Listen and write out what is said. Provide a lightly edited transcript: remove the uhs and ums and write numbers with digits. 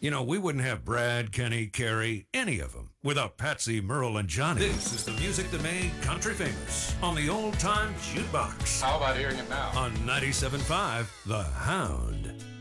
You know, we wouldn't have Brad, Kenny, Carrie, any of them without Patsy, Merle, and Johnny. This is the music that made country famous on the old-time jukebox. How about hearing it now? On 97.5, The Hound.